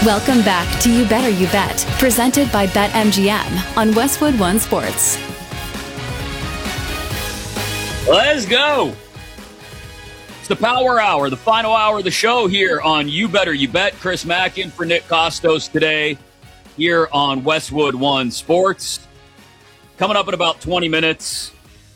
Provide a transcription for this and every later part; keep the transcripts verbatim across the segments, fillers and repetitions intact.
Welcome back to You Better You Bet, presented by BetMGM on Westwood One Sports. Let's go. It's the Power Hour, the final hour of the show here on You Better You Bet. Chris Mack in for Nick Costos today here on Westwood One Sports. Coming up in about twenty minutes.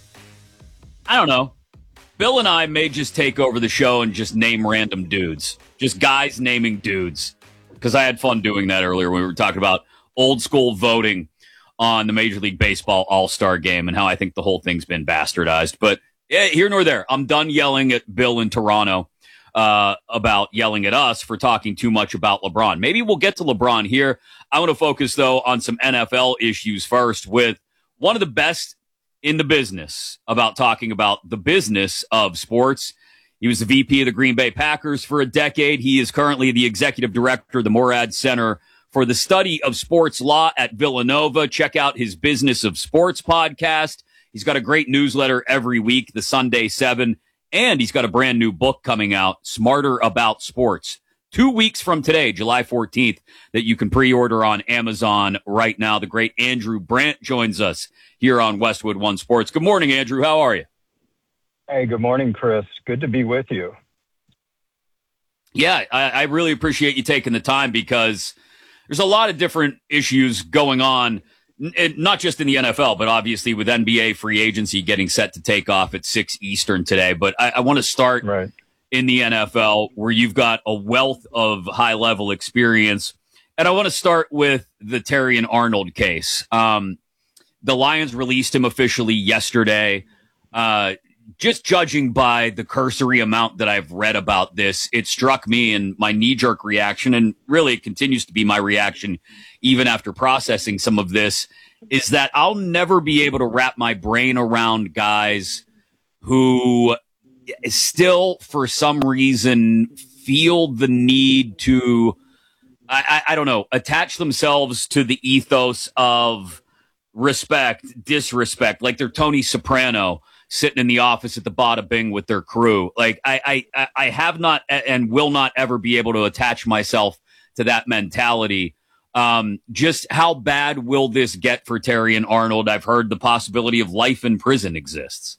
I don't know. Bill and I may just take over the show and just name random dudes. Just guys naming dudes. Because I had fun doing that earlier when we were talking about old school voting on the Major League Baseball All-Star Game and how I think the whole thing's been bastardized. But yeah, here nor there. I'm done yelling at Bill in Toronto uh, about yelling at us for talking too much about LeBron. Maybe we'll get to LeBron here. I want to focus, though, on some N F L issues first with one of the best in the business about talking about the business of sports. He was the V P of the Green Bay Packers for a decade. He is currently the executive director of the Morad Center for the Study of Sports Law at Villanova. Check out his Business of Sports podcast. He's got a great newsletter every week, the Sunday Seven, and he's got a brand new book coming out, Smarter About Sports. Two weeks from today, July fourteenth, that you can pre-order on Amazon right now. The great Andrew Brandt joins us here on Westwood One Sports. Good morning, Andrew. How are you? Hey, good morning, Chris. Good to be with you. Yeah, I, I really appreciate you taking the time because there's a lot of different issues going on, n- not just in the N F L, but obviously with N B A free agency getting set to take off at six Eastern today. But I, I want to start right in the N F L where you've got a wealth of high-level experience. And I want to start with the Terrion Arnold case. Um, the Lions released him officially yesterday. Uh, Just judging by the cursory amount that I've read about this, it struck me and my knee-jerk reaction, and really it continues to be my reaction even after processing some of this, is that I'll never be able to wrap my brain around guys who still, for some reason, feel the need to, I, I, I don't know, attach themselves to the ethos of respect, disrespect, like they're Tony Soprano sitting in the office at the Bada Bing with their crew. Like I, I, I have not and will not ever be able to attach myself to that mentality. Um, just how bad will this get for Terrion Arnold? I've heard the possibility of life in prison exists.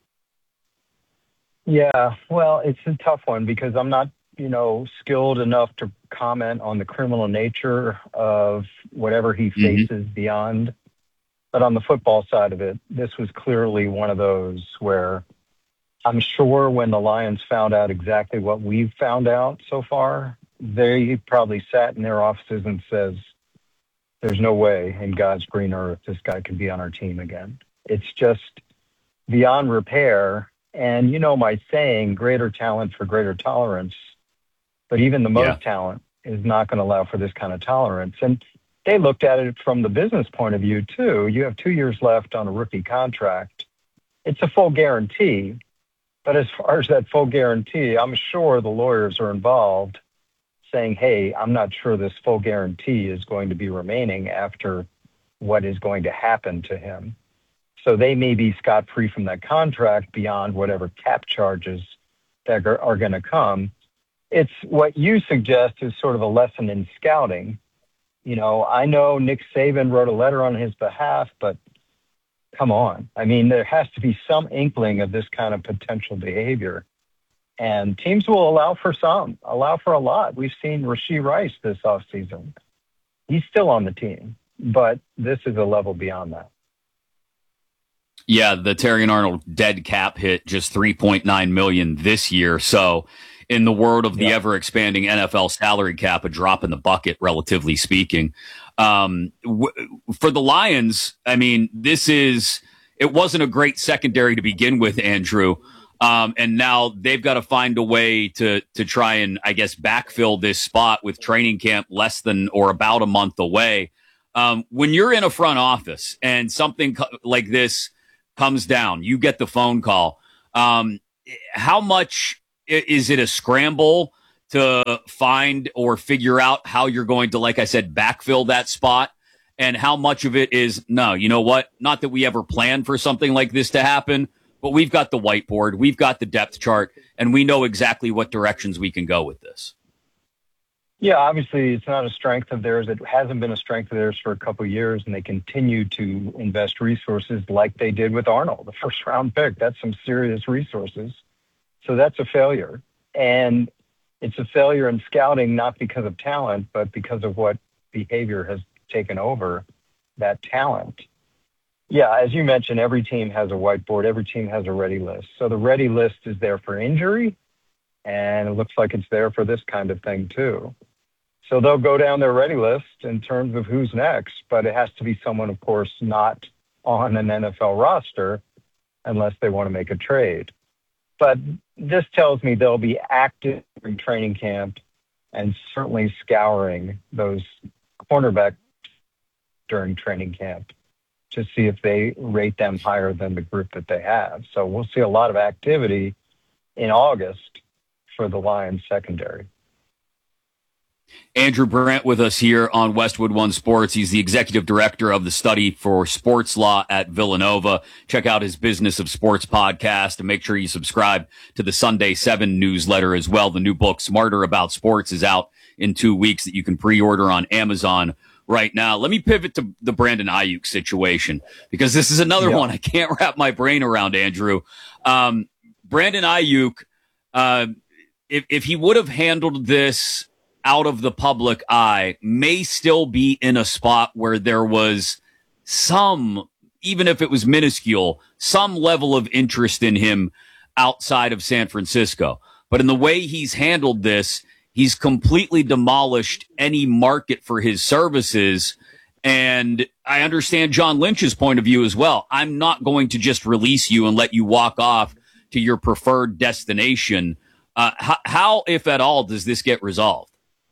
Yeah, well, it's a tough one because I'm not, you know, skilled enough to comment on the criminal nature of whatever he faces mm-hmm. beyond. But on the football side of it, this was clearly one of those where I'm sure when the Lions found out exactly what we've found out so far, they probably sat in their offices and says, there's no way in God's green earth this guy can be on our team again. It's just beyond repair. And you know my saying, greater talent for greater tolerance. But even the most yeah. talent is not going to allow for this kind of tolerance. And they looked at it from the business point of view, too. You have two years left on a rookie contract. It's a full guarantee. But as far as that full guarantee, I'm sure the lawyers are involved saying, hey, I'm not sure this full guarantee is going to be remaining after what is going to happen to him. So they may be scot-free from that contract beyond whatever cap charges that are, are going to come. It's what you suggest is sort of a lesson in scouting. You know, I know Nick Saban wrote a letter on his behalf, but come on. I mean, there has to be some inkling of this kind of potential behavior. And teams will allow for some, allow for a lot. We've seen Rashee Rice this offseason. He's still on the team, but this is a level beyond that. Yeah, the Terrion Arnold dead cap hit just three point nine million dollars this year. So in the world of the yeah. ever-expanding N F L salary cap, a drop in the bucket, relatively speaking. Um, w- for the Lions, I mean, this is – it wasn't a great secondary to begin with, Andrew. Um, and now they've got to find a way to to try and, I guess, backfill this spot with training camp less than or about a month away. Um, when you're in a front office and something co- like this comes down, you get the phone call. Um, how much – is it a scramble to find or figure out how you're going to, like I said, backfill that spot? And how much of it is, no, you know what? Not that we ever planned for something like this to happen, but we've got the whiteboard, we've got the depth chart, and we know exactly what directions we can go with this. Yeah, obviously it's not a strength of theirs. It hasn't been a strength of theirs for a couple of years, and they continue to invest resources like they did with Arnold, the first round pick. That's some serious resources. So that's a failure. And it's a failure in scouting, not because of talent, but because of what behavior has taken over that talent. Yeah, as you mentioned, every team has a whiteboard. Every team has a ready list. So the ready list is there for injury, and it looks like it's there for this kind of thing too. So they'll go down their ready list in terms of who's next, but it has to be someone, of course, not on an N F L roster unless they want to make a trade. But this tells me they'll be active in training camp and certainly scouring those cornerbacks during training camp to see if they rate them higher than the group that they have. So we'll see a lot of activity in August for the Lions secondary. Andrew Brandt with us here on Westwood One Sports. He's the executive director of the study for sports law at Villanova. Check out his Business of Sports podcast and make sure you subscribe to the Sunday seven newsletter as well. The new book, Smarter About Sports, is out in two weeks that you can pre-order on Amazon right now. Let me pivot to the Brandon Aiyuk situation, because this is another yeah. one I can't wrap my brain around, Andrew. Um, Brandon Aiyuk, uh, if, if he would have handled this out of the public eye, may still be in a spot where there was some, even if it was minuscule, some level of interest in him outside of San Francisco. But in the way he's handled this, he's completely demolished any market for his services. And I understand John Lynch's point of view as well. I'm not going to just release you and let you walk off to your preferred destination. Uh, how, how, if at all, does this get resolved?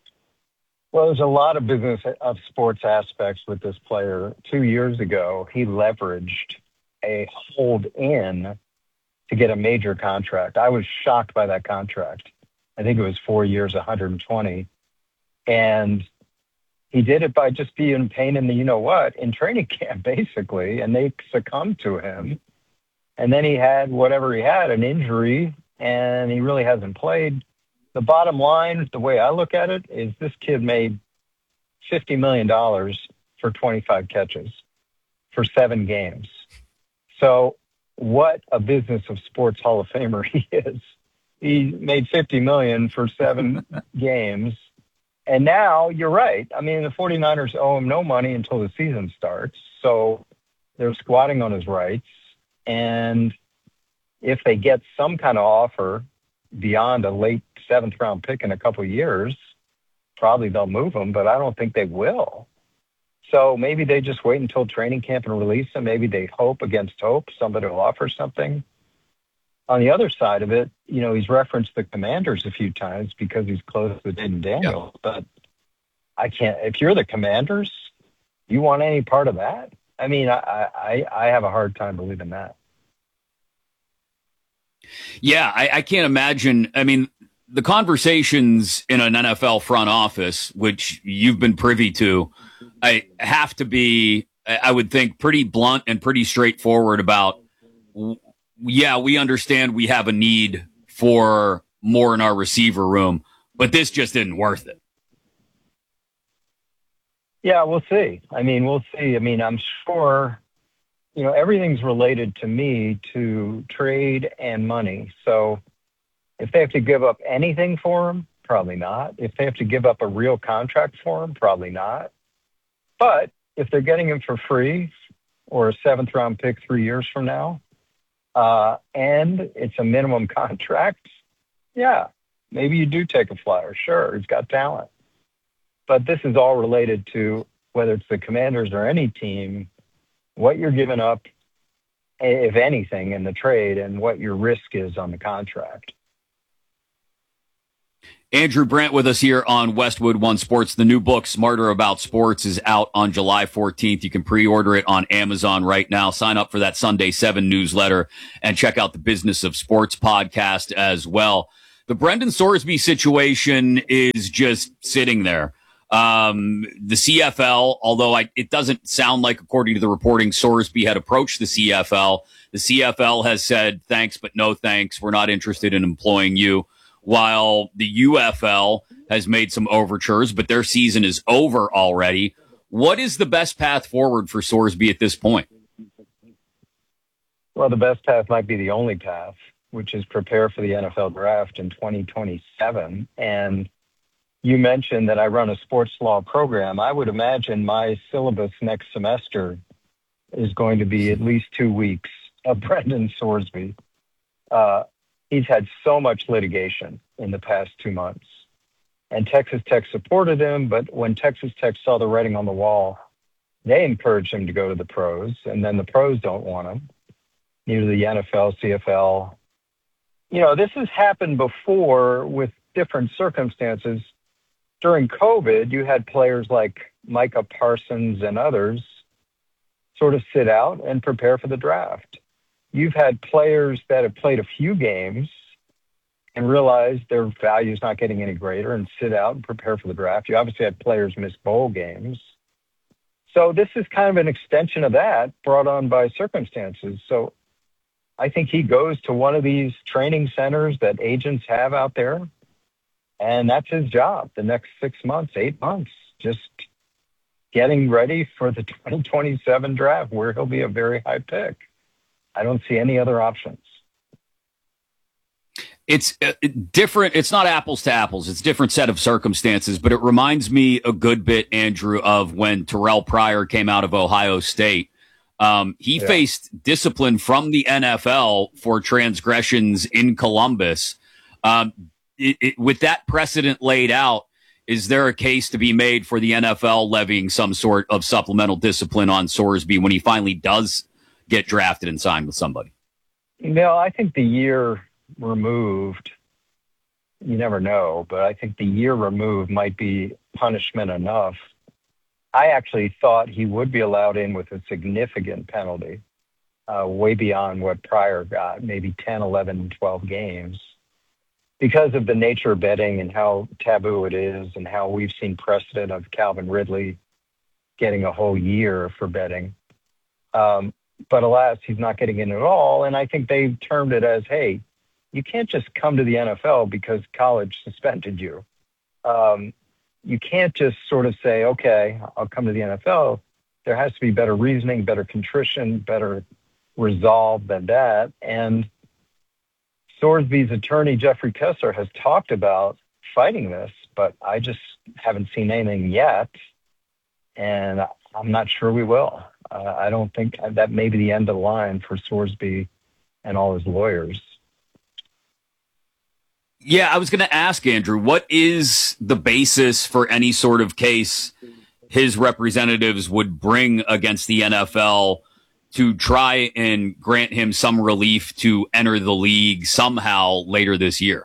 Well, there's a lot of business of sports aspects with this player. Two years ago, he leveraged a hold in to get a major contract. I was shocked by that contract. I think it was four years, one hundred twenty. And he did it by just being pain in the you-know-what in training camp, basically, and they succumbed to him. And then he had whatever he had, an injury, and he really hasn't played. The bottom line, the way I look at it, is this kid made fifty million dollars for twenty-five catches for seven games. So what a Business of Sports Hall of Famer he is. He made fifty million dollars for seven games. And now you're right. I mean, the 49ers owe him no money until the season starts. So they're squatting on his rights. And if they get some kind of offer beyond a late seventh round pick in a couple of years, probably they'll move him, but I don't think they will. So maybe they just wait until training camp and release him. Maybe they hope against hope somebody will offer something. On the other side of it, you know, he's referenced the Commanders a few times because he's close with Aiden Daniels, yeah. but I can't, if you're the Commanders, you want any part of that? I mean, I, I, I have a hard time believing that. Yeah, I, I can't imagine. I mean, the conversations in an N F L front office, which you've been privy to, I have to be, I would think, pretty blunt and pretty straightforward about, yeah, we understand we have a need for more in our receiver room, but this just isn't worth it. Yeah, we'll see. I mean, we'll see. I mean, I'm sure, you know, everything's related to me to trade and money. So if they have to give up anything for him, probably not. If they have to give up a real contract for him, probably not. But if they're getting him for free or a seventh round pick three years from now, uh, and it's a minimum contract, yeah, maybe you do take a flyer. Sure, he's got talent. But this is all related to whether it's the Commanders or any team, what you're giving up, if anything, in the trade and what your risk is on the contract. Andrew Brandt with us here on Westwood One Sports. The new book, Smarter About Sports, is out on July fourteenth. You can pre-order it on Amazon right now. Sign up for that Sunday seven newsletter and check out the Business of Sports podcast as well. The Brendan Sorsby situation is just sitting there. Um, the C F L, although I, it doesn't sound like, according to the reporting, Sorsby had approached the C F L. The C F L has said, thanks, but no thanks. We're not interested in employing you. while the U F L has made some overtures, but their season is over already. What is the best path forward for Sorsby at this point? Well, the best path might be the only path, which is prepare for the N F L draft in twenty twenty-seven. And you mentioned that I run a sports law program. I would imagine my syllabus next semester is going to be at least two weeks of Brendan Sorsby. Uh, he's had so much litigation in the past two months. And Texas Tech supported him, but when Texas Tech saw the writing on the wall, they encouraged him to go to the pros, and then the pros don't want him. Neither the N F L, C F L. You know, this has happened before with different circumstances. During COVID, you had players like Micah Parsons and others sort of sit out and prepare for the draft. You've had players that have played a few games and realize their value is not getting any greater and sit out and prepare for the draft. You obviously had players miss bowl games. So this is kind of an extension of that brought on by circumstances. So I think he goes to one of these training centers that agents have out there, and that's his job the next six months, eight months, just getting ready for the twenty twenty-seven draft where he'll be a very high pick. I don't see any other options. It's uh, different. It's not apples to apples. It's a different set of circumstances, but it reminds me a good bit, Andrew, of when Terrell Pryor came out of Ohio State. Um, he yeah. faced discipline from the N F L for transgressions in Columbus. Um, it, it, with that precedent laid out, is there a case to be made for the N F L levying some sort of supplemental discipline on Sorsby when he finally does get drafted and signed with somebody? No, I think the year removed, you never know, but I think the year removed might be punishment enough. I actually thought he would be allowed in with a significant penalty, uh, way beyond what Pryor got, maybe ten, eleven, twelve games, because of the nature of betting and how taboo it is and how we've seen precedent of Calvin Ridley getting a whole year for betting. Um, but alas, he's not getting in at all. And I think they've termed it as, hey, you can't just come to the N F L because college suspended you. Um, you can't just sort of say, okay, I'll come to the N F L. There has to be better reasoning, better contrition, better resolve than that. And Sorsby's attorney, Jeffrey Kessler, has talked about fighting this, but I just haven't seen anything yet. And I'm not sure we will. Uh, I don't think that may be the end of the line for Sorsby and all his lawyers. Yeah, I was going to ask, Andrew, what is the basis for any sort of case his representatives would bring against the N F L to try and grant him some relief to enter the league somehow later this year?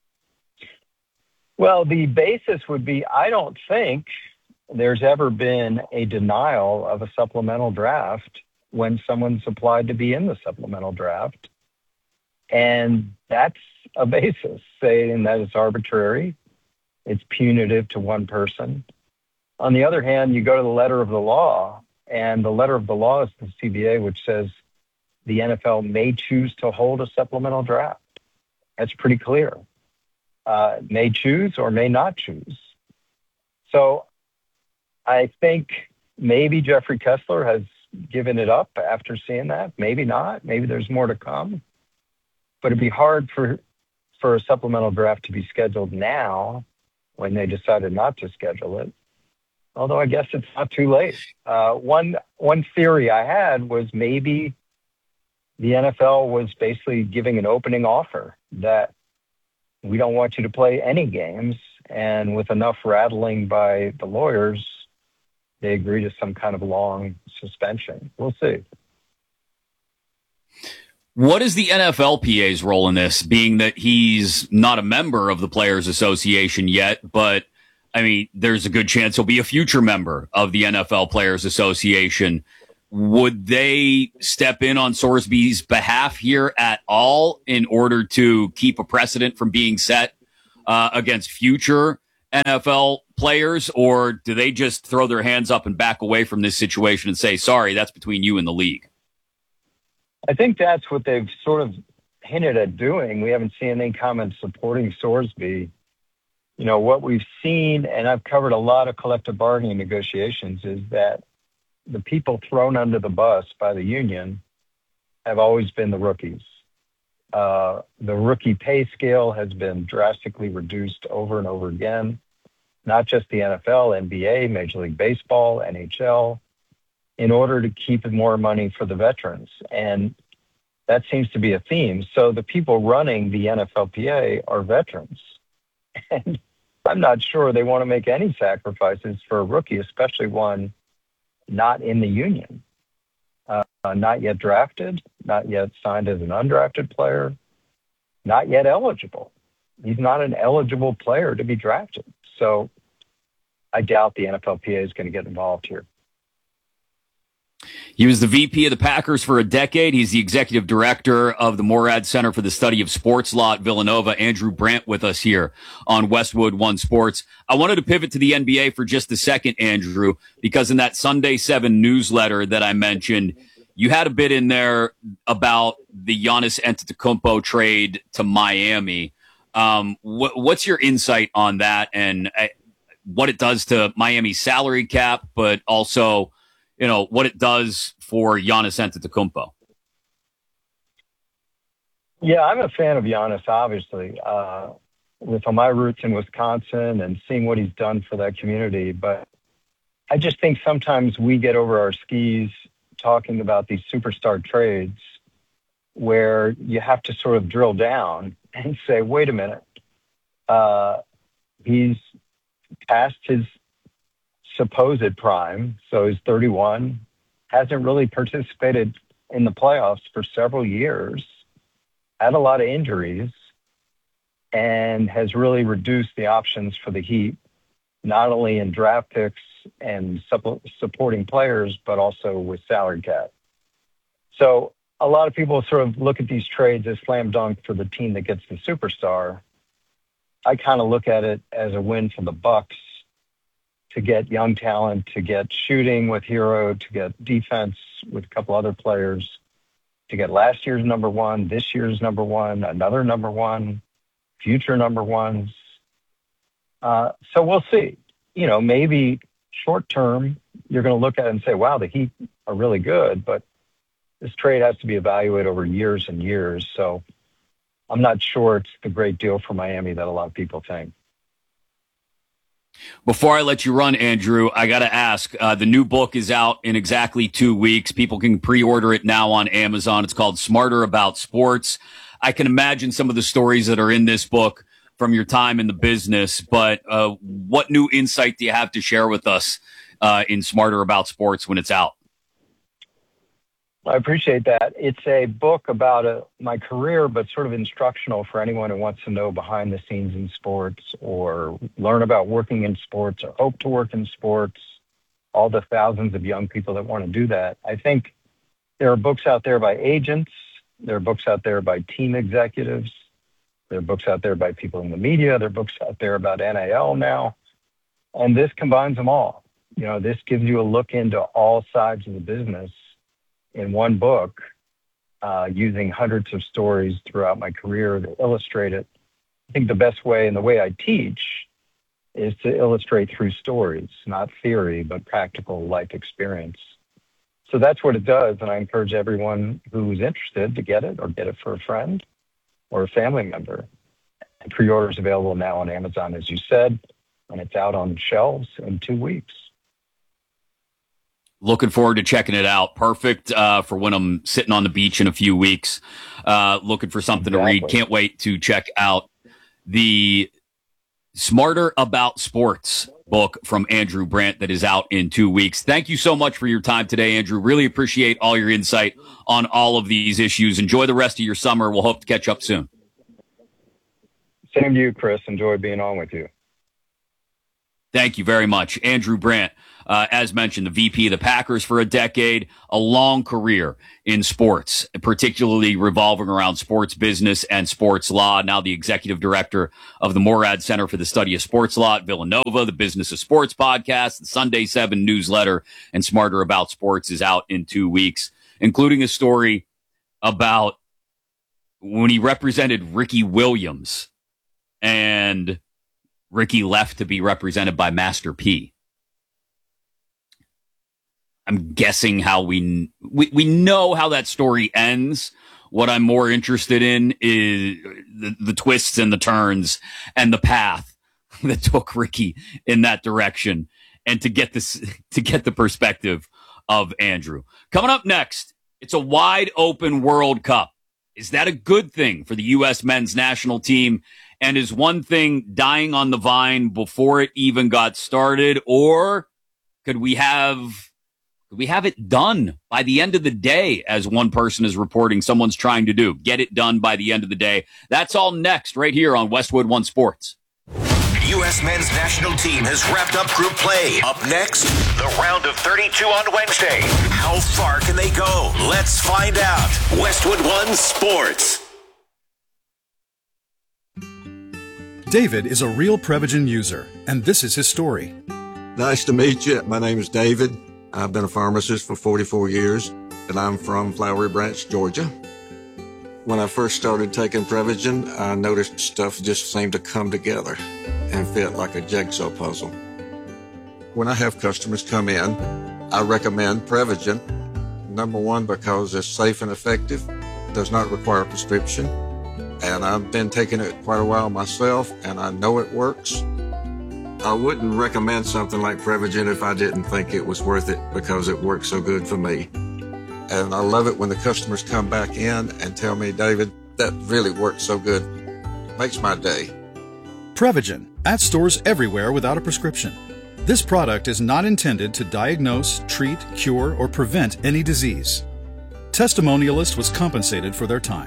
Well, the basis would be, I don't think there's ever been a denial of a supplemental draft when someone's applied to be in the supplemental draft. And that's a basis, saying that it's arbitrary, it's punitive to one person. On the other hand, you go to the letter of the law, and the letter of the law is the C B A, which says the N F L may choose to hold a supplemental draft. That's pretty clear. Uh, may choose or may not choose. So I think maybe Jeffrey Kessler has given it up after seeing that. Maybe not. Maybe there's more to come. But it'd be hard for for a supplemental draft to be scheduled now when they decided not to schedule it. Although I guess it's not too late. Uh, one one theory I had was maybe the N F L was basically giving an opening offer that we don't want you to play any games. And with enough rattling by the lawyers, they agree to some kind of long suspension. We'll see. What is the N F L P A's role in this, being that he's not a member of the Players Association yet, but, I mean, there's a good chance he'll be a future member of the N F L Players Association. Would they step in on Sorsby's behalf here at all in order to keep a precedent from being set uh, against future N F L players, or do they just throw their hands up and back away from this situation and say, sorry, that's between you and the league? I think that's what they've sort of hinted at doing. We haven't seen any comments supporting Sorsby. You know, what we've seen, and I've covered a lot of collective bargaining negotiations, is that the people thrown under the bus by the union have always been the rookies. Uh, the rookie pay scale has been drastically reduced over and over again, not just the N F L, N B A, Major League Baseball, N H L, in order to keep more money for the veterans. And that seems to be a theme. So the people running the N F L P A are veterans. And I'm not sure they want to make any sacrifices for a rookie, especially one not in the union, uh, not yet drafted, not yet signed as an undrafted player, not yet eligible. He's not an eligible player to be drafted. So I doubt the N F L P A is going to get involved here. He was the V P of the Packers for a decade. He's the executive director of the Morad Center for the Study of Sports Law at Villanova. Andrew Brandt with us here on Westwood One Sports. I wanted to pivot to the N B A for just a second, Andrew, because in that Sunday seven newsletter that I mentioned, you had a bit in there about the Giannis Antetokounmpo trade to Miami. Um, wh- what's your insight on that and uh, what it does to Miami's salary cap, but also, you know, what it does for Giannis Antetokounmpo? Yeah, I'm a fan of Giannis, obviously, uh, with my roots in Wisconsin and seeing what he's done for that community. But I just think sometimes we get over our skis talking about these superstar trades where you have to sort of drill down and say, wait a minute, uh, he's past his supposed prime, so he's thirty-one, hasn't really participated in the playoffs for several years, had a lot of injuries, and has really reduced the options for the Heat, not only in draft picks and supp- supporting players, but also with salary cap. So a lot of people sort of look at these trades as slam dunk for the team that gets the superstar. I kind of look at it as a win for the Bucks to get young talent, to get shooting with Hero, to get defense with a couple other players, to get last year's number one, this year's number one, another number one, future number ones. Uh, so we'll see. You know, maybe short term, you're going to look at it and say, wow, the Heat are really good, but this trade has to be evaluated over years and years. So I'm not sure it's the great deal for Miami that a lot of people think. Before I let you run, Andrew, I got to ask, uh, the new book is out in exactly two weeks. People can pre-order it now on Amazon. It's called Smarter About Sports. I can imagine some of the stories that are in this book from your time in the business, but uh, what new insight do you have to share with us uh, in Smarter About Sports when it's out? I appreciate that. It's a book about a, my career, but sort of instructional for anyone who wants to know behind the scenes in sports or learn about working in sports or hope to work in sports, all the thousands of young people that want to do that. I think there are books out there by agents. There are books out there by team executives. There are books out there by people in the media. There are books out there about N A L now. And this combines them all. You know, this gives you a look into all sides of the business in one book, uh, using hundreds of stories throughout my career to illustrate it. I think the best way and the way I teach is to illustrate through stories, not theory, but practical life experience. So that's what it does, and I encourage everyone who's interested to get it or get it for a friend or a family member. And pre-order is available now on Amazon, as you said, and it's out on shelves in two weeks. Looking forward to checking it out. Perfect uh, for when I'm sitting on the beach in a few weeks, uh, looking for something exactly. to read. Can't wait to check out the Smarter About Sports book from Andrew Brandt that is out in two weeks. Thank you so much for your time today, Andrew. Really appreciate all your insight on all of these issues. Enjoy the rest of your summer. We'll hope to catch up soon. Same to you, Chris. Enjoy being on with you. Thank you very much. Andrew Brandt, uh, as mentioned, the V P of the Packers for a decade, a long career in sports, particularly revolving around sports business and sports law. Now the executive director of the Morad Center for the Study of Sports Law at Villanova, the Business of Sports podcast, the Sunday seven newsletter, and Smarter About Sports is out in two weeks, including a story about when he represented Ricky Williams and Ricky left to be represented by Master P. I'm guessing how we, we, we know how that story ends. What I'm more interested in is the, the twists and the turns and the path that took Ricky in that direction, and to get this, to get the perspective of Andrew. Coming up next, it's a wide open World Cup. Is that a good thing for the U S men's national team? And is one thing dying on the vine before it even got started? Or could we have, could we have it done by the end of the day, as one person is reporting someone's trying to do? Get it done by the end of the day. That's all next right here on Westwood One Sports. U S men's national team has wrapped up group play. Up next, the round of thirty-two on Wednesday. How far can they go? Let's find out. Westwood One Sports. David is a real Prevagen user, and this is his story. Nice to meet you. My name is David. I've been a pharmacist for forty-four years, and I'm from Flowery Branch, Georgia. When I first started taking Prevagen, I noticed stuff just seemed to come together and fit like a jigsaw puzzle. When I have customers come in, I recommend Prevagen. Number one, because it's safe and effective, does not require a prescription, and I've been taking it quite a while myself, and I know it works. I wouldn't recommend something like Prevagen if I didn't think it was worth it, because it works so good for me. And I love it when the customers come back in and tell me, David, that really worked so good. Makes my day. Prevagen, at stores everywhere without a prescription. This product is not intended to diagnose, treat, cure, or prevent any disease. Testimonialist was compensated for their time.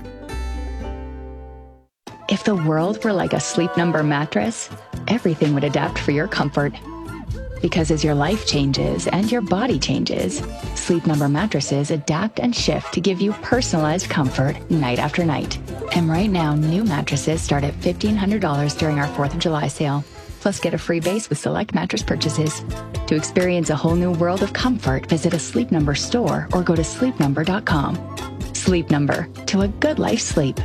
If the world were like a Sleep Number mattress, everything would adapt for your comfort. Because as your life changes and your body changes, Sleep Number mattresses adapt and shift to give you personalized comfort night after night. And right now, new mattresses start at fifteen hundred dollars during our fourth of July sale. Plus, get a free base with select mattress purchases. To experience a whole new world of comfort, visit a Sleep Number store or go to sleep number dot com. Sleep Number, to a good life sleep.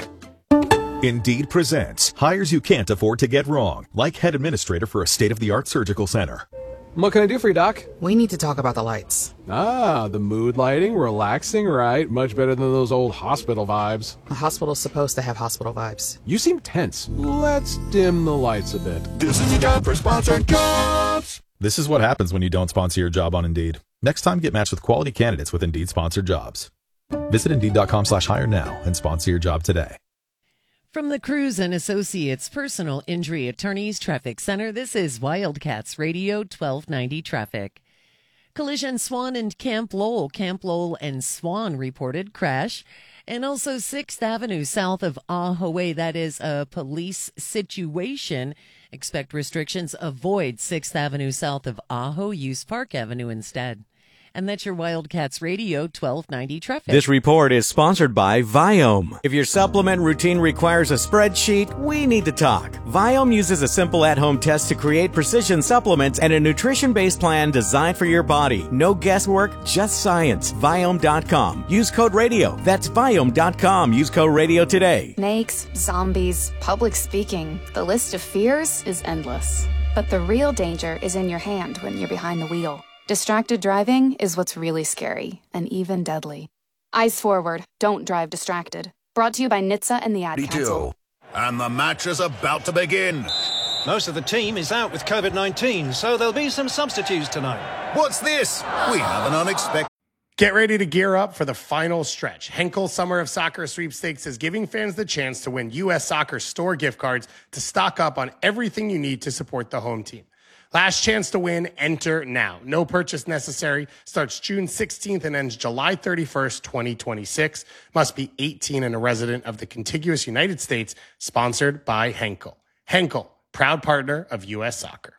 Indeed presents hires you can't afford to get wrong, like head administrator for a state-of-the-art surgical center. What can I do for you, Doc? We need to talk about the lights. Ah, the mood lighting, relaxing, right? Much better than those old hospital vibes. A hospital's supposed to have hospital vibes. You seem tense. Let's dim the lights a bit. This is your job for sponsored jobs. This is what happens when you don't sponsor your job on Indeed. Next time, get matched with quality candidates with Indeed sponsored jobs. Visit Indeed.com slash hire now and sponsor your job today. From the Cruz and Associates Personal Injury Attorneys Traffic Center, this is Wildcats Radio twelve ninety Traffic. Collision Swan and Camp Lowell. Camp Lowell and Swan reported crash. And also sixth Avenue south of Ahaway. That is a police situation. Expect restrictions. Avoid sixth Avenue south of Aho. Use Park Avenue instead. And that's your Wildcats Radio twelve ninety Traffic. This report is sponsored by Viome. If your supplement routine requires a spreadsheet, we need to talk. Viome uses a simple at-home test to create precision supplements and a nutrition-based plan designed for your body. No guesswork, just science. Viome dot com. Use code radio. That's Viome dot com. Use code radio today. Snakes, zombies, public speaking. The list of fears is endless. But the real danger is in your hand when you're behind the wheel. Distracted driving is what's really scary and even deadly. Eyes forward, don't drive distracted. Brought to you by N H T S A and the Ad Council. And the match is about to begin. Most of the team is out with COVID nineteen, so there'll be some substitutes tonight. What's this? We have an unexpected... Get ready to gear up for the final stretch. Henkel Summer of Soccer Sweepstakes is giving fans the chance to win U S Soccer store gift cards to stock up on everything you need to support the home team. Last chance to win, enter now. No purchase necessary. Starts June sixteenth and ends July thirty-first, twenty twenty-six. Must be eighteen and a resident of the contiguous United States. Sponsored by Henkel. Henkel, proud partner of U S Soccer.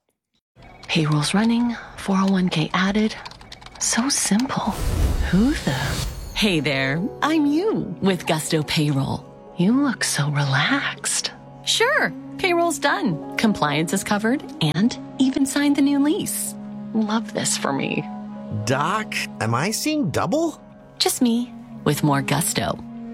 Payroll's running, four oh one k added. So simple. Who the? Hey there, I'm you with Gusto Payroll. You look so relaxed. Sure, payroll's done. Compliance is covered and even signed the new lease. Love this for me. Doc, am I seeing double? Just me with more gusto.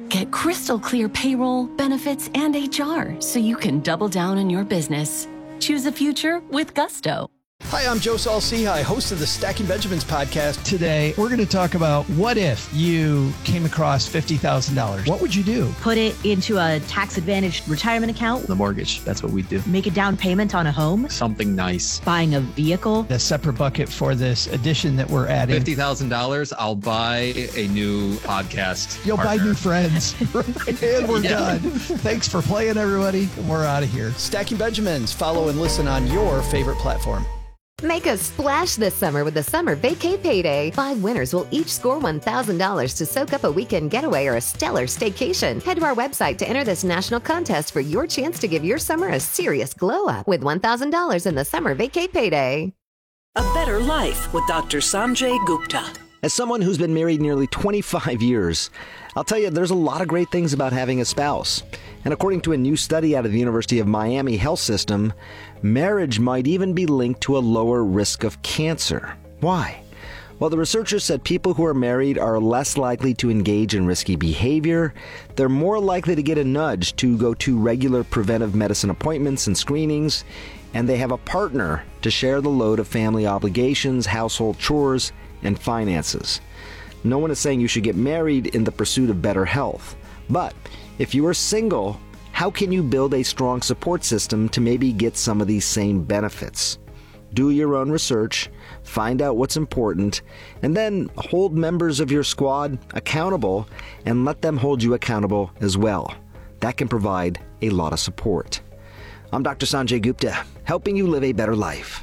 Get crystal clear payroll, benefits, and H R so you can double down on your business. Choose a future with Gusto. Hi, I'm Joe Saul-Sehy, host of the Stacking Benjamins podcast. Today, we're going to talk about what if you came across fifty thousand dollars. What would you do? Put it into a tax-advantaged retirement account. The mortgage, that's what we do. Make a down payment on a home. Something nice. Buying a vehicle. A separate bucket for this addition that we're adding. fifty thousand dollars, I'll buy a new podcast You'll partner. buy new friends. And we're Yeah. done. Thanks for playing, everybody. We're out of here. Stacking Benjamins. Follow and listen on your favorite platform. Make a splash this summer with the Summer Vacay Payday. Five winners will each score one thousand dollars to soak up a weekend getaway or a stellar staycation. Head to our website to enter this national contest for your chance to give your summer a serious glow up with one thousand dollars in the Summer Vacay Payday. A better life with Doctor Sanjay Gupta. As someone who's been married nearly twenty-five years, I'll tell you there's a lot of great things about having a spouse. And according to a new study out of the University of Miami Health System, marriage might even be linked to a lower risk of cancer. Why? Well, the researchers said people who are married are less likely to engage in risky behavior, they're more likely to get a nudge to go to regular preventive medicine appointments and screenings, and they have a partner to share the load of family obligations, household chores, and finances. No one is saying you should get married in the pursuit of better health. But if you are single, how can you build a strong support system to maybe get some of these same benefits? Do your own research, find out what's important, and then hold members of your squad accountable and let them hold you accountable as well. That can provide a lot of support. I'm Doctor Sanjay Gupta, helping you live a better life.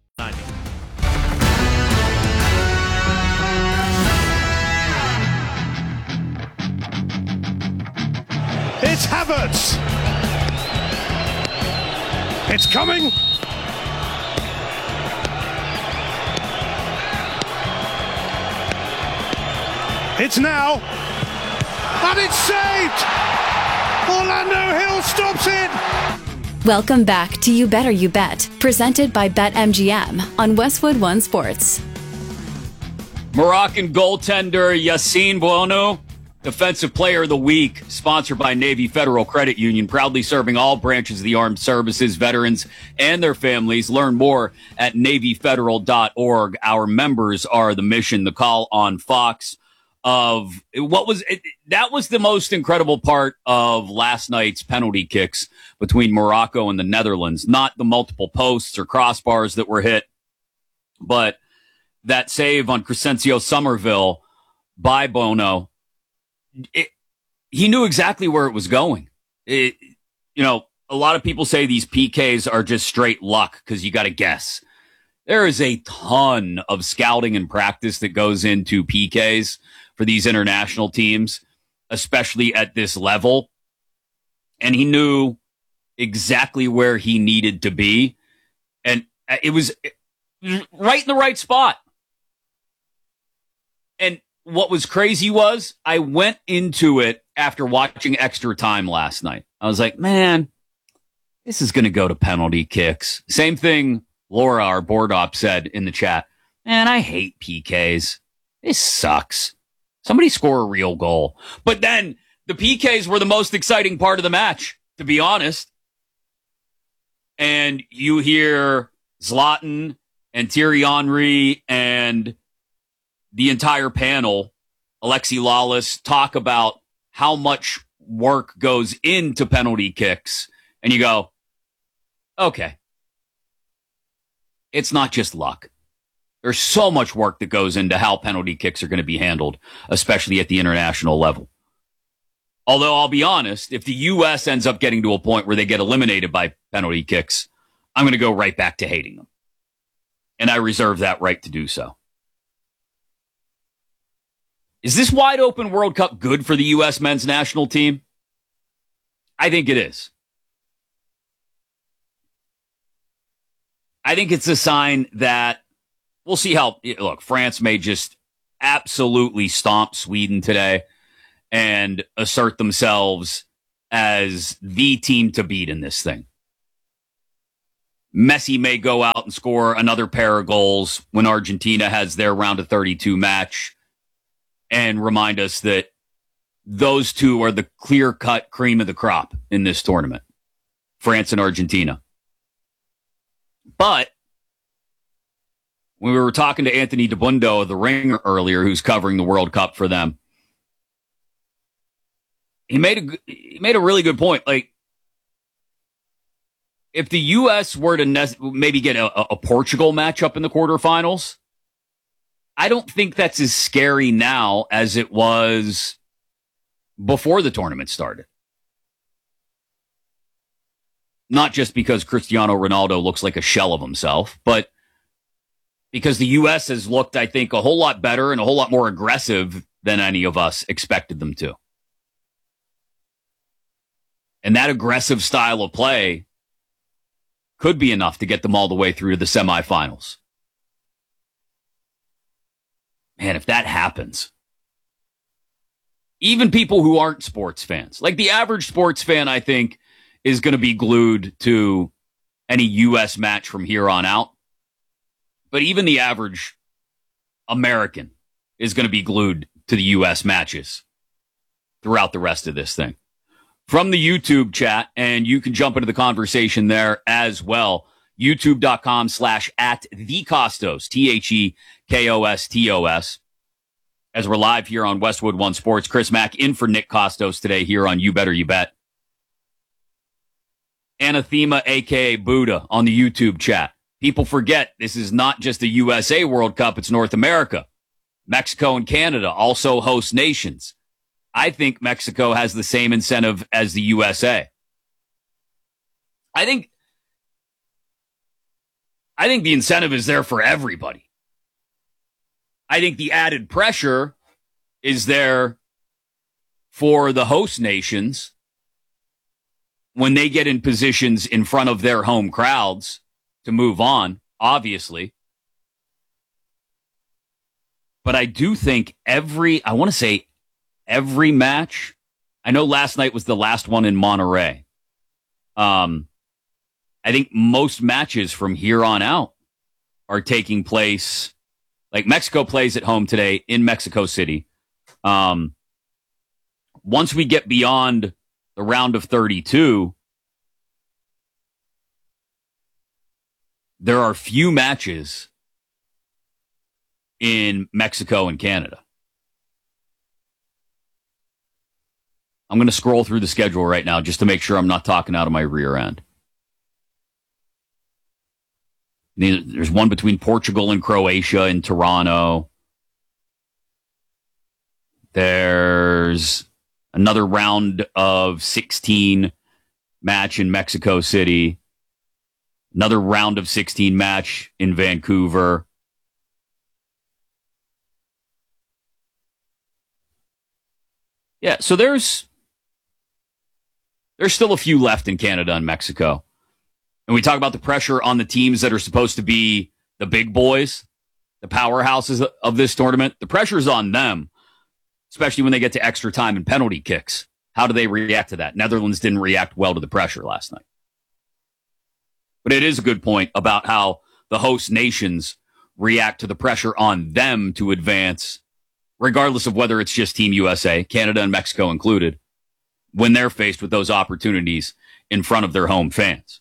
It's Havertz. It's coming. It's now. And it's saved. Orlando Hill stops it. Welcome back to You Better You Bet, presented by BetMGM on Westwood One Sports. Moroccan goaltender Yassine Bounou, Defensive Player of the Week, sponsored by Navy Federal Credit Union, proudly serving all branches of the armed services, veterans, and their families. Learn more at navy federal dot org. Our members are the mission, the call on Fox of what was it, that was the most incredible part of last night's penalty kicks between Morocco and the Netherlands. Not the multiple posts or crossbars that were hit, but that save on Crescencio Somerville by Bono. It, he knew exactly where it was going. It, you know, a lot of people say these P Ks are just straight luck because you got to guess. There is a ton of scouting and practice that goes into P Ks for these international teams, especially at this level. And he knew exactly where he needed to be. And it was right in the right spot. And what was crazy was I went into it after watching extra time last night. I was like, man, this is going to go to penalty kicks. Same thing Laura, our board op, said in the chat. Man, I hate P Ks. This sucks. Somebody score a real goal. But then the P Ks were the most exciting part of the match, to be honest. And you hear Zlatan and Thierry Henry and the entire panel, Alexi Lawless, talk about how much work goes into penalty kicks. And you go, okay, it's not just luck. There's so much work that goes into how penalty kicks are going to be handled, especially at the international level. Although I'll be honest, if the U S ends up getting to a point where they get eliminated by penalty kicks, I'm going to go right back to hating them. And I reserve that right to do so. Is this wide open World Cup good for the U S men's national team? I think it is. I think it's a sign that we'll see how, look, France may just absolutely stomp Sweden today and assert themselves as the team to beat in this thing. Messi may go out and score another pair of goals when Argentina has their round of thirty-two match and remind us that those two are the clear-cut cream of the crop in this tournament, France and Argentina. But when we were talking to Anthony DeBundo of The Ringer earlier, who's covering the World Cup for them, he made a, he made a really good point. Like, if the U S were to ne- maybe get a, a Portugal matchup in the quarterfinals, I don't think that's as scary now as it was before the tournament started. Not just because Cristiano Ronaldo looks like a shell of himself, but because the U S has looked, I think, a whole lot better and a whole lot more aggressive than any of us expected them to. And that aggressive style of play could be enough to get them all the way through to the semifinals. Man, if that happens, even people who aren't sports fans, like the average sports fan, I think, is going to be glued to any U S match from here on out. But even the average American is going to be glued to the U S matches throughout the rest of this thing. From the YouTube chat, and you can jump into the conversation there as well. YouTube.com slash at the Costos, T H E K O S T O S. As we're live here on Westwood One Sports, Chris Mack in for Nick Costos today here on You Better You Bet. Anathema, a k a. Buddha, on the YouTube chat. People forget this is not just the U S A World Cup, it's North America. Mexico and Canada also host nations. I think Mexico has the same incentive as the U S A. I think, I think the incentive is there for everybody. I think the added pressure is there for the host nations when they get in positions in front of their home crowds to move on, obviously. But I do think every, I want to say every match, I know last night was the last one in Monterrey. Um, I think most matches from here on out are taking place, like Mexico plays at home today in Mexico City. Um, once we get beyond the round of thirty-two, there are few matches in Mexico and Canada. I'm going to scroll through the schedule right now just to make sure I'm not talking out of my rear end. There's one between Portugal and Croatia in Toronto. There's another round of sixteen match in Mexico City. Another round of sixteen match in Vancouver. Yeah, so there's there's still a few left in Canada and Mexico. And we talk about the pressure on the teams that are supposed to be the big boys, the powerhouses of this tournament. The pressure is on them, especially when they get to extra time and penalty kicks. How do they react to that? Netherlands didn't react well to the pressure last night. But it is a good point about how the host nations react to the pressure on them to advance, regardless of whether it's just Team U S A, Canada and Mexico included, when they're faced with those opportunities in front of their home fans.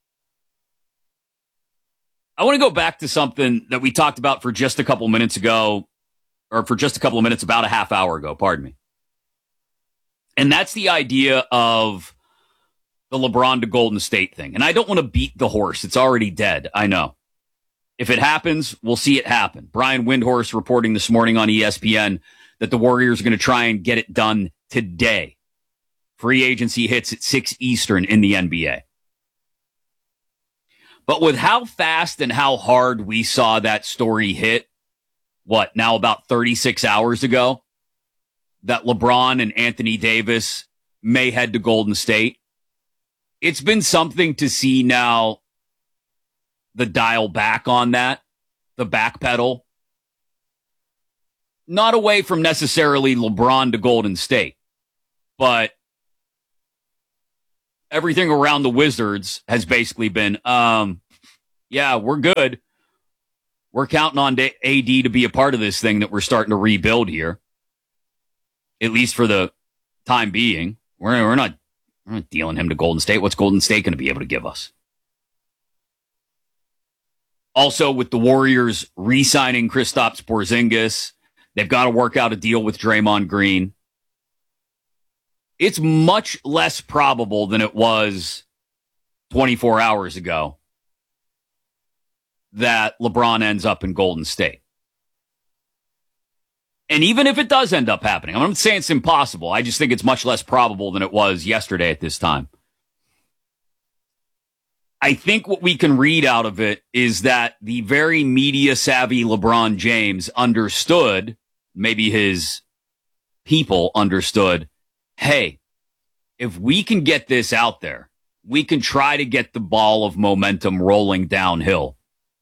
I want to go back to something that we talked about for just a couple minutes ago, or for just a couple of minutes, about a half hour ago, pardon me. And that's the idea of the LeBron to Golden State thing. And I don't want to beat the horse. It's already dead. I know. If it happens, we'll see it happen. Brian Windhorst reporting this morning on E S P N that the Warriors are going to try and get it done today. Free agency hits at six Eastern in the N B A. But with how fast and how hard we saw that story hit, what, now about thirty-six hours ago, that LeBron and Anthony Davis may head to Golden State, it's been something to see now the dial back on that, the back pedal. Not away from necessarily LeBron to Golden State, but everything around the Wizards has basically been, um, yeah, we're good. We're counting on A D to be a part of this thing that we're starting to rebuild here, at least for the time being. We're, we're not we're not dealing him to Golden State. What's Golden State going to be able to give us? Also, with the Warriors re-signing Kristaps Porzingis, they've got to work out a deal with Draymond Green. It's much less probable than it was twenty-four hours ago that LeBron ends up in Golden State. And even if it does end up happening, I'm not saying it's impossible. I just think it's much less probable than it was yesterday at this time. I think what we can read out of it is that the very media-savvy LeBron James understood, maybe his people understood, hey, if we can get this out there, we can try to get the ball of momentum rolling downhill.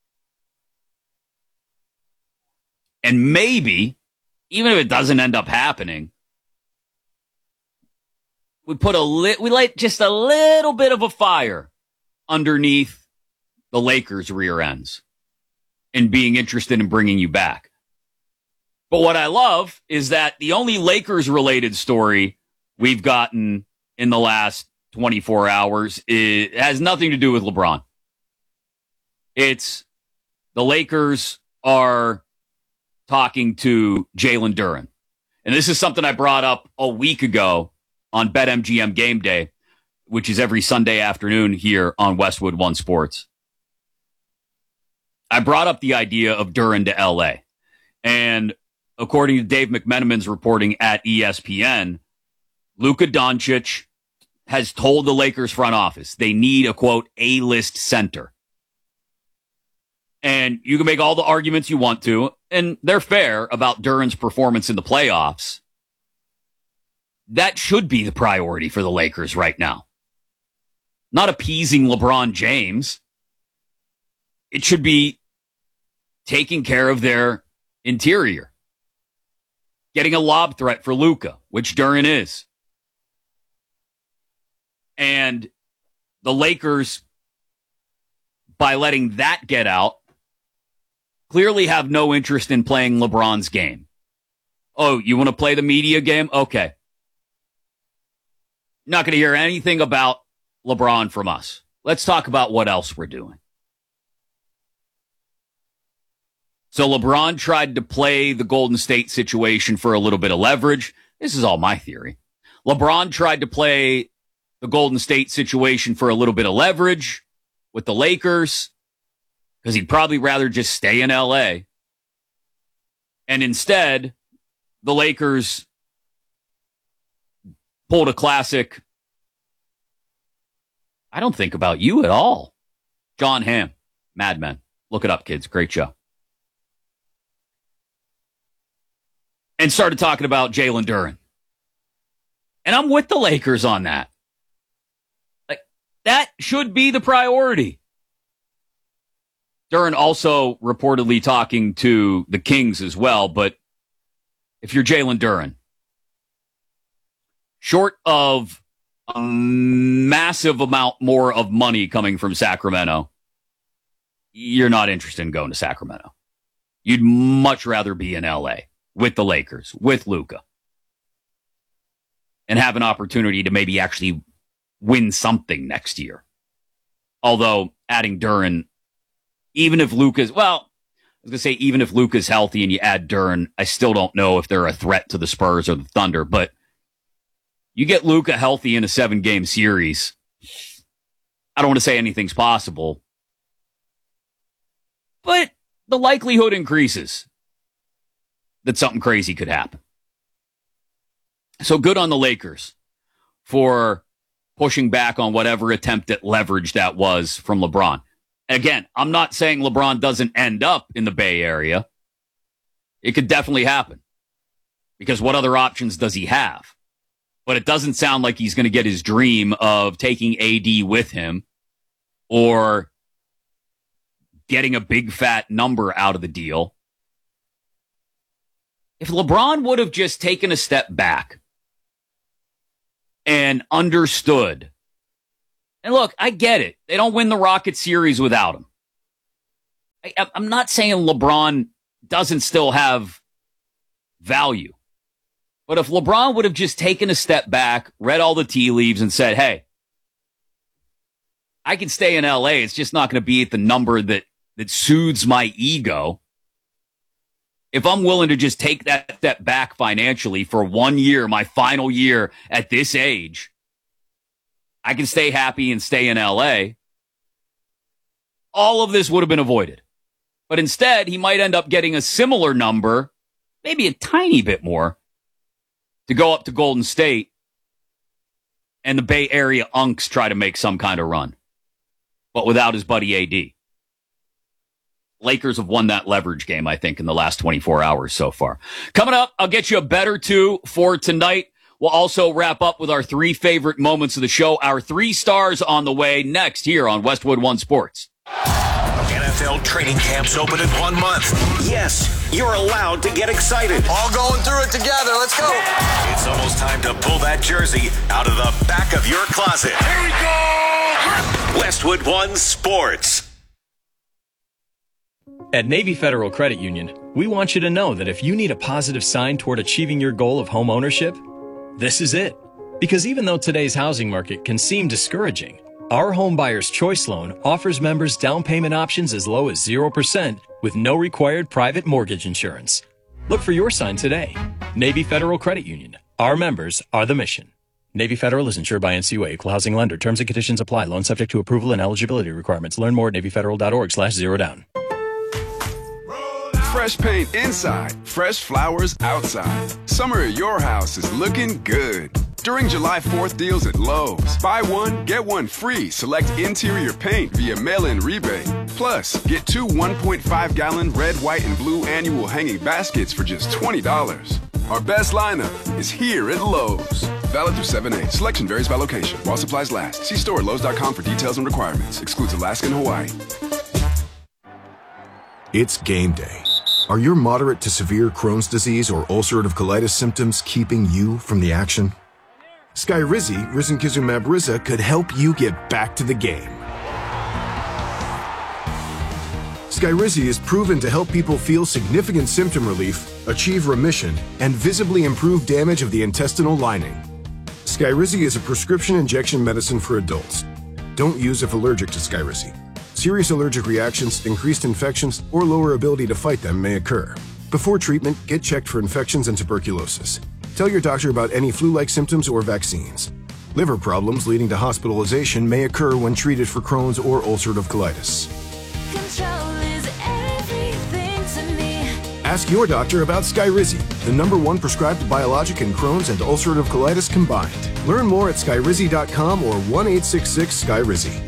And maybe, even if it doesn't end up happening, we put a lit, we light just a little bit of a fire underneath the Lakers' rear ends in being interested in bringing you back. But what I love is that the only Lakers-related story we've gotten in the last twenty-four hours is, has nothing to do with LeBron. It's the Lakers are talking to Jalen Duren. And this is something I brought up a week ago on BetMGM Game Day, which is every Sunday afternoon here on Westwood One Sports. I brought up the idea of Duren to L A. And according to Dave McMenamin's reporting at E S P N, Luka Doncic has told the Lakers front office they need a, quote, A-list center. And you can make all the arguments you want to, and they're fair about Duren's performance in the playoffs. That should be the priority for the Lakers right now. Not appeasing LeBron James. It should be taking care of their interior. Getting a lob threat for Luka, which Duren is. And the Lakers, by letting that get out, clearly have no interest in playing LeBron's game. Oh, you want to play the media game? Okay. Not going to hear anything about LeBron from us. Let's talk about what else we're doing. So LeBron tried to play the Golden State situation for a little bit of leverage. This is all my theory. LeBron tried to play the Golden State situation for a little bit of leverage with the Lakers, because he'd probably rather just stay in L A. And instead, the Lakers pulled a classic, I don't think about you at all. John Hamm, Mad Men. Look it up, kids. Great show. And started talking about Jalen Duren. And I'm with the Lakers on that. Like, that should be the priority. Duren also reportedly talking to the Kings as well, but if you're Jalen Duren, short of a massive amount more of money coming from Sacramento, you're not interested in going to Sacramento. You'd much rather be in L A with the Lakers, with Luka, and have an opportunity to maybe actually win something next year. Although adding Duren, even if Luka's, well, I was going to say, even if Luka's healthy and you add Duren, I still don't know if they're a threat to the Spurs or the Thunder, but you get Luka healthy in a seven-game series, I don't want to say anything's possible, but the likelihood increases that something crazy could happen. So good on the Lakers for pushing back on whatever attempt at leverage that was from LeBron. Again, I'm not saying LeBron doesn't end up in the Bay Area. It could definitely happen, because what other options does he have? But it doesn't sound like he's going to get his dream of taking A D with him or getting a big fat number out of the deal. If LeBron would have just taken a step back and understood, and look, I get it. They don't win the Rocket series without him. I, I'm not saying LeBron doesn't still have value, But if LeBron would have just taken a step back, read all the tea leaves, and said, hey, I can stay in L A. It's just not going to be at the number that, that soothes my ego. If I'm willing to just take that step back financially for one year, my final year at this age, I can stay happy and stay in L A. All of this would have been avoided. But instead, he might end up getting a similar number, maybe a tiny bit more, to go up to Golden State, and the Bay Area Unks try to make some kind of run, but without his buddy A D. Lakers have won that leverage game, I think, in the last twenty-four hours so far. Coming up, I'll get you a better two for tonight. We'll also wrap up with our three favorite moments of the show. Our three stars on the way next here on Westwood One Sports. N F L training camps open in one month. Yes, you're allowed to get excited. All going through it together. Let's go. It's almost time to pull that jersey out of the back of your closet. Here we go. Westwood One Sports. At Navy Federal Credit Union, we want you to know that if you need a positive sign toward achieving your goal of home ownership, this is it. Because even though today's housing market can seem discouraging, our Home Buyer's Choice Loan offers members down payment options as low as zero percent with no required private mortgage insurance. Look for your sign today. Navy Federal Credit Union. Our members are the mission. Navy Federal is insured by N C U A, Equal Housing Lender. Terms and conditions apply. Loan subject to approval and eligibility requirements. Learn more at NavyFederal.org slash zero down. Fresh paint inside, fresh flowers outside. Summer at your house is looking good. During July fourth deals at Lowe's, buy one, get one free. Select interior paint via mail-in rebate. Plus, get two one point five gallon red, white, and blue annual hanging baskets for just twenty dollars. Our best lineup is here at Lowe's. Valid through seven eight. Selection varies by location. While supplies last. See store at Lowe's dot com for details and requirements. Excludes Alaska and Hawaii. It's game day. Are your moderate to severe Crohn's disease or ulcerative colitis symptoms keeping you from the action? Skyrizi, risankizumab Riza, could help you get back to the game. Skyrizi is proven to help people feel significant symptom relief, achieve remission, and visibly improve damage of the intestinal lining. Skyrizi is a prescription injection medicine for adults. Don't use if allergic to Skyrizi. Serious allergic reactions, increased infections, or lower ability to fight them may occur. Before treatment, get checked for infections and tuberculosis. Tell your doctor about any flu-like symptoms or vaccines. Liver problems leading to hospitalization may occur when treated for Crohn's or ulcerative colitis. Control is everything to me. Ask your doctor about Skyrizi, the number one prescribed biologic in Crohn's and ulcerative colitis combined. Learn more at skyrizi dot com or one eight six six Skyrizi.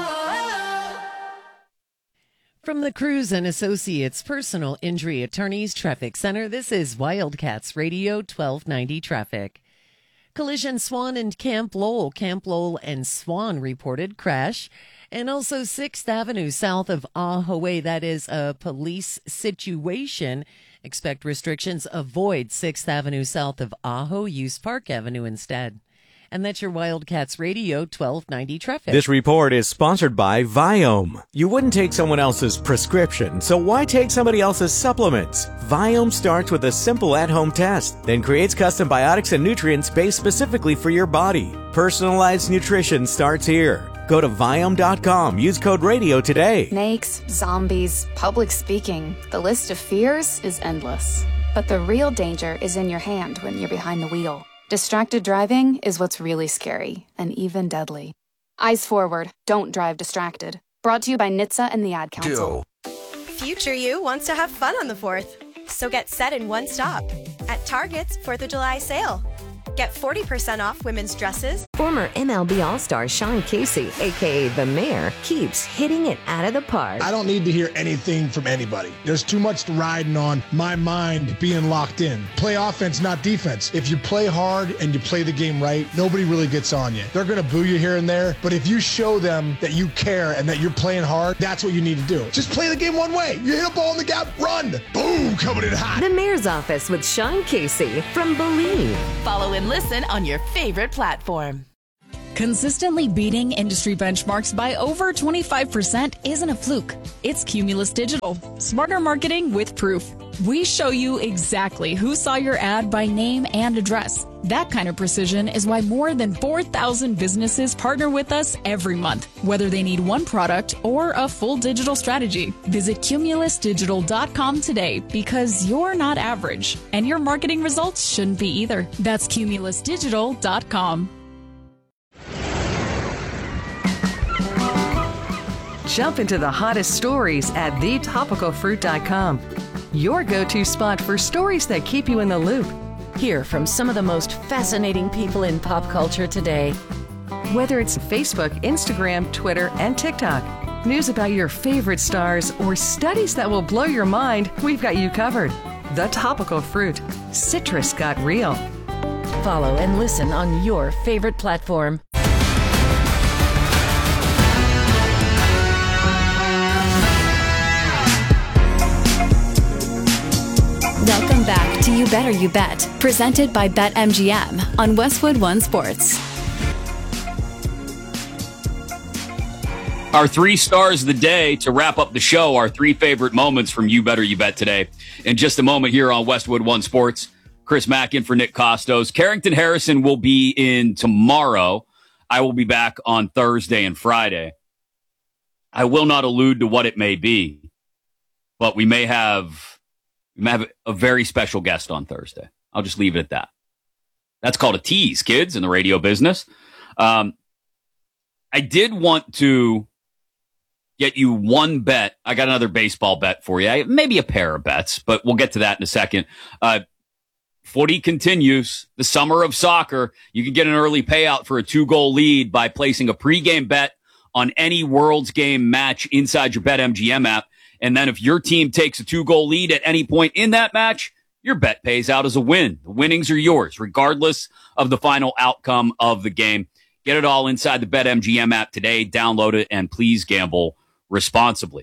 From the Cruz and Associates Personal Injury Attorneys Traffic Center, this is Wildcats Radio twelve ninety Traffic. Collision Swan and Camp Lowell. Camp Lowell and Swan reported crash. And also sixth Avenue south of Ahaway. That is a police situation. Expect restrictions. Avoid sixth Avenue south of Aho. Use Park Avenue instead. And that's your Wildcats Radio twelve ninety Traffic. This report is sponsored by Viome. You wouldn't take someone else's prescription, so why take somebody else's supplements? Viome starts with a simple at-home test, then creates custom biotics and nutrients based specifically for your body. Personalized nutrition starts here. Go to Viome dot com. Use code radio today. Snakes, zombies, public speaking. The list of fears is endless. But the real danger is in your hand when you're behind the wheel. Distracted driving is what's really scary and even deadly. Eyes forward. Don't drive distracted. Brought to you by N H T S A and the Ad Council. Future you wants to have fun on the fourth. So get set in one stop. At Target's fourth of July sale. Get forty percent off women's dresses. Former M L B All-Star Sean Casey, a k a. The Mayor, keeps hitting it out of the park. I don't need to hear anything from anybody. There's too much riding on my mind being locked in. Play offense, not defense. If you play hard and you play the game right, nobody really gets on you. They're going to boo you here and there, but if you show them that you care and that you're playing hard, that's what you need to do. Just play the game one way. You hit a ball in the gap, run. Boom, coming in hot. The Mayor's Office with Sean Casey from Believe. Follow and listen on your favorite platform. Consistently beating industry benchmarks by over twenty-five percent isn't a fluke. It's Cumulus Digital. Smarter marketing with proof. We show you exactly who saw your ad by name and address. That kind of precision is why more than four thousand businesses partner with us every month, whether they need one product or a full digital strategy. Visit cumulus digital dot com today because you're not average, and your marketing results shouldn't be either. That's cumulus digital dot com. Jump into the hottest stories at the topical fruit dot com. Your go-to spot for stories that keep you in the loop. Hear from some of the most fascinating people in pop culture today. Whether it's Facebook, Instagram, Twitter, and TikTok, news about your favorite stars, or studies that will blow your mind, we've got you covered. The Topical Fruit. Citrus got real. Follow and listen on your favorite platform. Welcome back to You Better You Bet, presented by BetMGM on Westwood One Sports. Our three stars of the day to wrap up the show, our three favorite moments from You Better You Bet today. In just a moment here on Westwood One Sports, Chris Mack in for Nick Costos. Carrington Harrison will be in tomorrow. I will be back on Thursday and Friday. I will not allude to what it may be, but we may have... We may have a very special guest on Thursday. I'll just leave it at that. That's called a tease, kids, in the radio business. Um, I did want to get you one bet. I got another baseball bet for you. Maybe a pair of bets, but we'll get to that in a second. Uh, footy continues. The summer of soccer. You can get an early payout for a two-goal lead by placing a pregame bet on any World's Game match inside your BetMGM app. And then if your team takes a two-goal lead at any point in that match, your bet pays out as a win. The winnings are yours, regardless of the final outcome of the game. Get it all inside the BetMGM app today. Download it, and please gamble responsibly.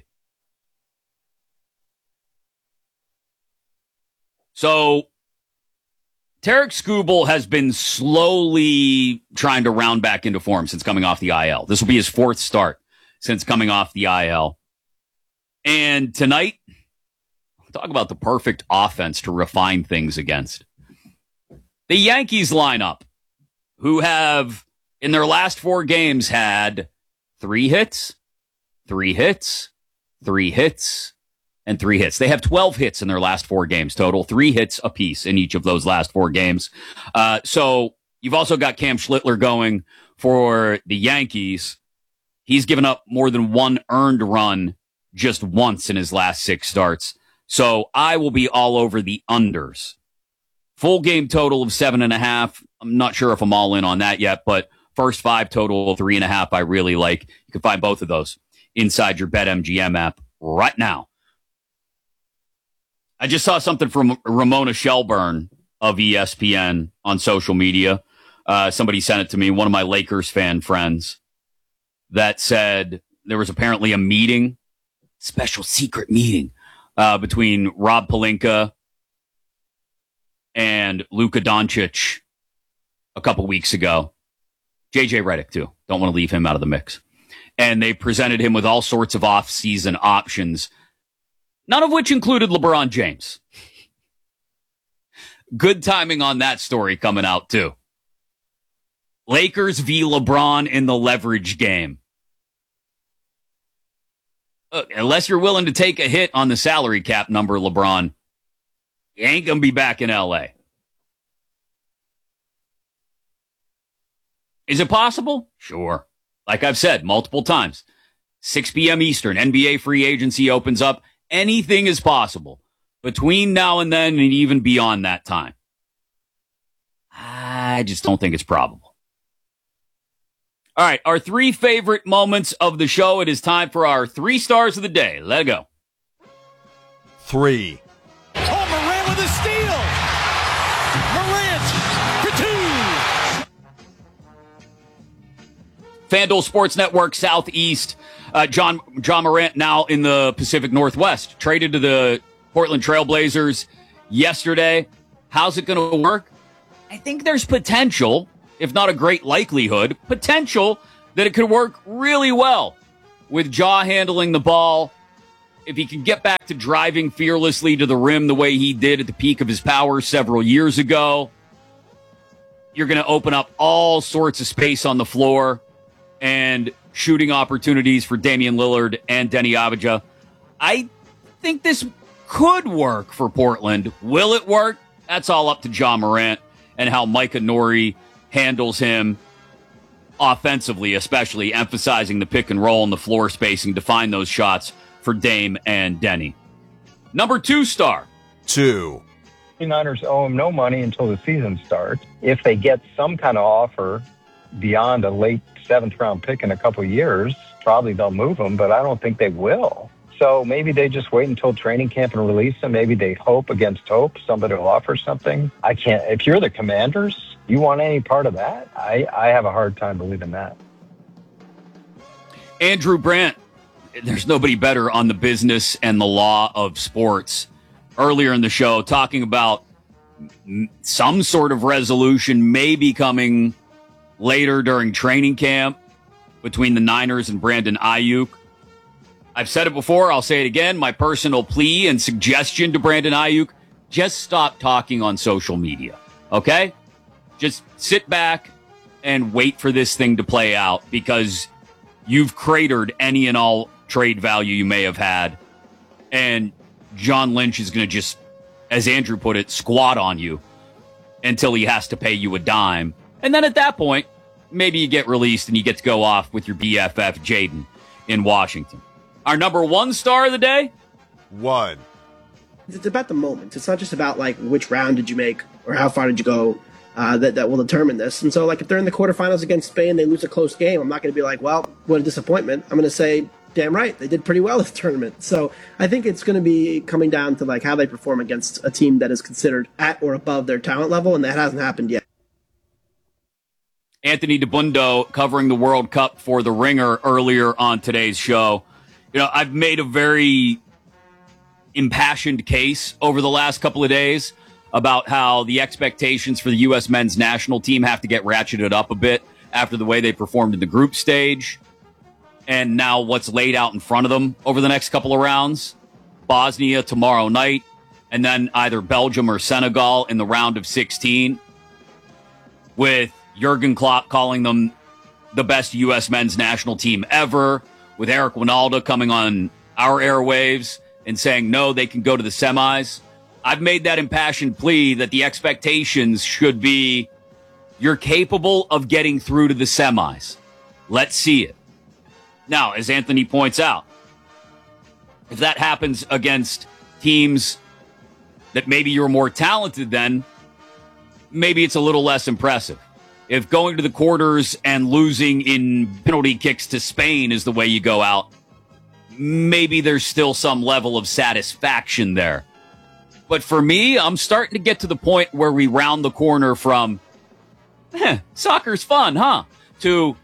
So, Tarek Skubal has been slowly trying to round back into form since coming off the I L. This will be his fourth start since coming off the I L. And tonight, talk about the perfect offense to refine things against. The Yankees lineup, who have, in their last four games, had three hits, three hits, three hits, and three hits. They have twelve hits in their last four games total, three hits apiece in each of those last four games. Uh, so you've also got Cam Schlittler going for the Yankees. He's given up more than one earned run just once in his last six starts. So I will be all over the unders. Full game total of seven and a half. I'm not sure if I'm all in on that yet, but first five total of three and a half I really like. You can find both of those inside your BetMGM app right now. I just saw something from Ramona Shelburne of E S P N on social media. Uh, somebody sent it to me, one of my Lakers fan friends, that said there was apparently a meeting, special secret meeting, uh, between Rob Pelinka and Luka Doncic a couple weeks ago. J J Redick, too. Don't want to leave him out of the mix. And they presented him with all sorts of off-season options, none of which included LeBron James. Good timing on that story coming out, too. Lakers v. LeBron in the leverage game. Look, unless you're willing to take a hit on the salary cap number, LeBron, you ain't going to be back in L A. Is it possible? Sure. Like I've said multiple times, six p.m. Eastern, N B A free agency opens up. Anything is possible between now and then and even beyond that time. I just don't think it's probable. All right, our three favorite moments of the show. It is time for our three stars of the day. Let it go. Three. Oh, Morant with a steal. Morant for two. FanDuel Sports Network Southeast. Uh, John John Morant now in the Pacific Northwest. Traded to the Portland Trailblazers yesterday. How's it going to work? I think there's potential. if not a great likelihood, potential that it could work really well with Ja handling the ball. If he can get back to driving fearlessly to the rim the way he did at the peak of his power several years ago, you're going to open up all sorts of space on the floor and shooting opportunities for Damian Lillard and Denny Avdija. I think this could work for Portland. Will it work? That's all up to Ja Morant and how Micah Nori handles him offensively, especially emphasizing the pick and roll and the floor spacing to find those shots for Dame and Denny. Number two star. Two. The Niners owe him no money until the season starts. If they get some kind of offer beyond a late seventh round pick in a couple of years, probably they'll move him, but I don't think they will. So maybe they just wait until training camp and release him. Maybe they hope against hope somebody will offer something. I can't. If you're the Commanders, you want any part of that? I, I have a hard time believing that. Andrew Brandt, there's nobody better on the business and the law of sports. Earlier in the show, talking about some sort of resolution maybe coming later during training camp between the Niners and Brandon Ayuk. I've said it before, I'll say it again. My personal plea and suggestion to Brandon Ayuk, just stop talking on social media, okay? Just sit back and wait for this thing to play out because you've cratered any and all trade value you may have had. And John Lynch is going to just, as Andrew put it, squat on you until he has to pay you a dime. And then at that point, maybe you get released and you get to go off with your B F F, Jaden, in Washington. Our number one star of the day? One. It's about the moment. It's not just about, like, which round did you make or how far did you go uh, that, that will determine this. And so, like, if they're in the quarterfinals against Spain, they lose a close game, I'm not going to be like, well, what a disappointment. I'm going to say, damn right, they did pretty well this tournament. So I think it's going to be coming down to, like, how they perform against a team that is considered at or above their talent level, and that hasn't happened yet. Anthony DeBundo covering the World Cup for The Ringer earlier on today's show. You know, I've made a very impassioned case over the last couple of days about how the expectations for the U S men's national team have to get ratcheted up a bit after the way they performed in the group stage. And now what's laid out in front of them over the next couple of rounds. Bosnia tomorrow night, and then either Belgium or Senegal in the round of sixteen, with Jurgen Klopp calling them the best U S men's national team ever, with Eric Winalda coming on our airwaves and saying, no, they can go to the semis. I've made that impassioned plea that the expectations should be, you're capable of getting through to the semis. Let's see it. Now, as Anthony points out, if that happens against teams that maybe you're more talented than, maybe it's a little less impressive. If going to the quarters and losing in penalty kicks to Spain is the way you go out, maybe there's still some level of satisfaction there. But for me, I'm starting to get to the point where we round the corner from, eh, soccer's fun, huh? To,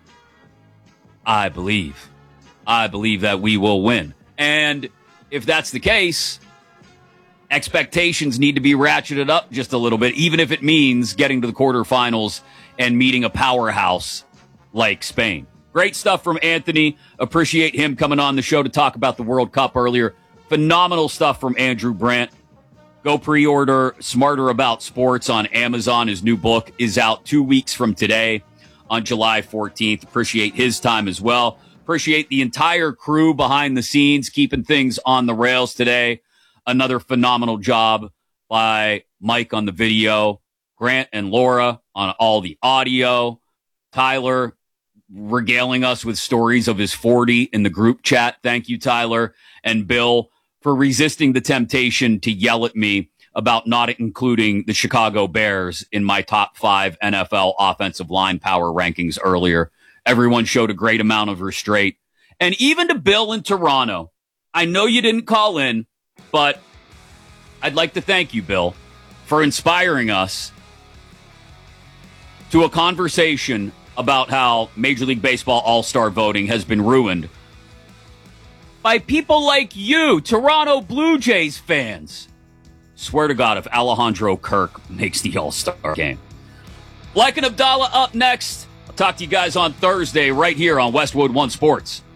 I believe. I believe that we will win. And if that's the case, expectations need to be ratcheted up just a little bit, even if it means getting to the quarterfinals and meeting a powerhouse like Spain. Great stuff from Anthony. Appreciate him coming on the show to talk about the World Cup earlier. Phenomenal stuff from Andrew Brandt. Go pre-order Smarter About Sports on Amazon. His new book is out two weeks from today on July fourteenth. Appreciate his time as well. Appreciate the entire crew behind the scenes keeping things on the rails today. Another phenomenal job by Mike on the video, Grant and Laura on all the audio, Tyler regaling us with stories of his forty in the group chat. Thank you, Tyler, and Bill for resisting the temptation to yell at me about not including the Chicago Bears in my top five N F L offensive line power rankings earlier. Everyone showed a great amount of restraint. And even to Bill in Toronto, I know you didn't call in, but I'd like to thank you, Bill, for inspiring us to a conversation about how Major League Baseball All-Star voting has been ruined by people like you, Toronto Blue Jays fans. Swear to God, if Alejandro Kirk makes the All-Star game, Blake and Abdallah up next. I'll talk to you guys on Thursday right here on Westwood One Sports.